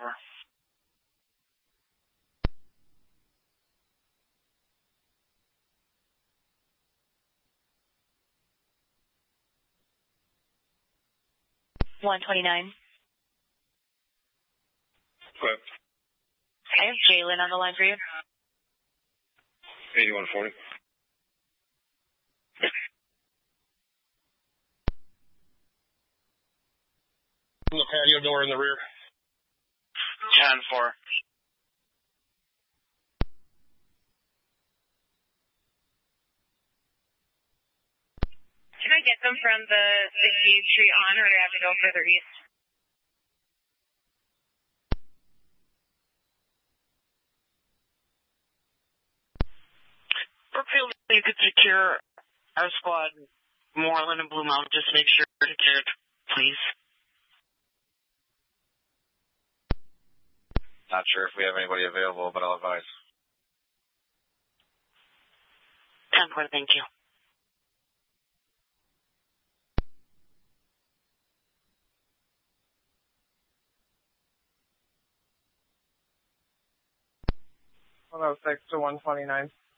cover. $129. Equipped. I have Jalen on the line for you. 8140. In the patio door in the rear. 10-4. Can I get them from the 68th Street on, or do I have to go further east? Brookfield, you could secure our squad, Moreland and Blue Mountain. Just make sure to secure it, please. Not sure if we have anybody available, but I'll advise. 10-4, thank you. Hello, 6 to 129.